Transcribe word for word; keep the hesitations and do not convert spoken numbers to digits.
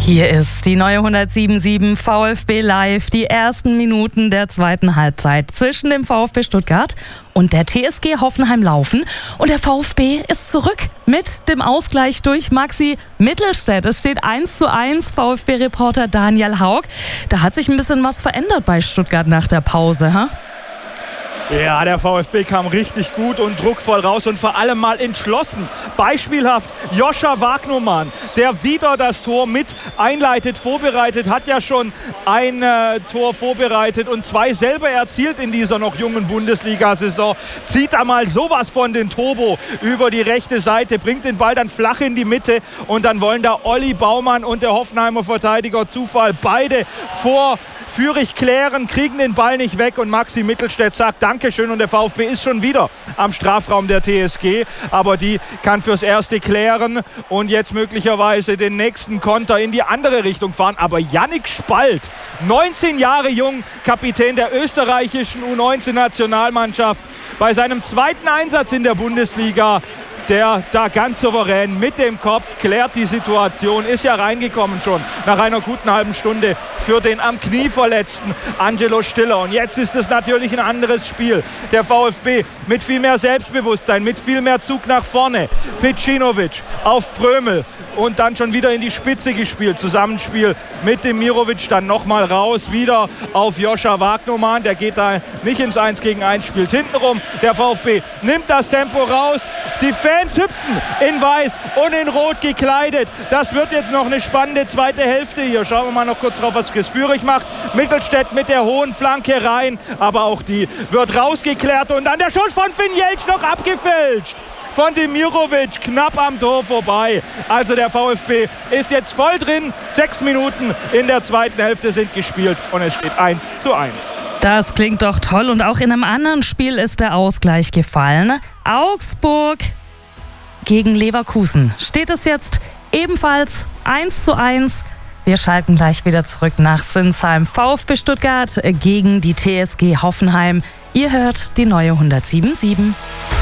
Hier ist die neue hundertsieben Komma sieben VfB Live, die ersten Minuten der zweiten Halbzeit zwischen dem VfB Stuttgart und der T S G Hoffenheim laufen. Und der VfB ist zurück mit dem Ausgleich durch Maxi Mittelstädt. Es steht eins zu eins, VfB-Reporter Daniel Haug. Da hat sich ein bisschen was verändert bei Stuttgart nach der Pause, ha? Ja, der VfB kam richtig gut und druckvoll raus und vor allem mal entschlossen. Beispielhaft Joscha Wagnumann, der wieder das Tor mit einleitet, vorbereitet, hat ja schon ein äh, Tor vorbereitet und zwei selber erzielt in dieser noch jungen Bundesliga-Saison. Zieht da mal sowas von den Turbo über die rechte Seite, bringt den Ball dann flach in die Mitte und dann wollen da Olli Baumann und der Hoffenheimer Verteidiger Zufall beide vor Führig klären, kriegen den Ball nicht weg und Maxi Mittelstädt sagt Dankeschön und der VfB ist schon wieder am Strafraum der T S G, aber die kann fürs Erste klären und jetzt möglicherweise den nächsten Konter in die andere Richtung fahren, aber Yannick Spalt, neunzehn Jahre jung, Kapitän der österreichischen U neunzehn Nationalmannschaft, bei seinem zweiten Einsatz in der Bundesliga, der da ganz souverän mit dem Kopf klärt die Situation, ist ja reingekommen schon nach einer guten halben Stunde für den am Knie verletzten Angelo Stiller. Und jetzt ist es natürlich ein anderes Spiel. Der VfB mit viel mehr Selbstbewusstsein, mit viel mehr Zug nach vorne. Pecinovic auf Prömel und dann schon wieder in die Spitze gespielt. Zusammenspiel mit dem Mirovic, dann nochmal raus, wieder auf Joscha Wagnumann. Der geht da nicht ins eins gegen eins, spielt hintenrum. Der VfB nimmt das Tempo raus. Die Fans hüpfen in weiß und in rot gekleidet. Das wird jetzt noch eine spannende zweite Hälfte hier. Schauen wir mal noch kurz drauf, was Chris Führig macht. Mittelstädt mit der hohen Flanke rein, aber auch die wird rausgeklärt und dann der Schuss von Finn Jeltsch noch abgefälscht. Von Demirovic knapp am Tor vorbei. Also der VfB ist jetzt voll drin. Sechs Minuten in der zweiten Hälfte sind gespielt und es steht eins zu eins. Das klingt doch toll und auch in einem anderen Spiel ist der Ausgleich gefallen. Augsburg gegen Leverkusen steht es jetzt ebenfalls eins zu eins. Wir schalten gleich wieder zurück nach Sinsheim. VfB Stuttgart gegen die T S G Hoffenheim. Ihr hört die neue hundertsieben Komma sieben.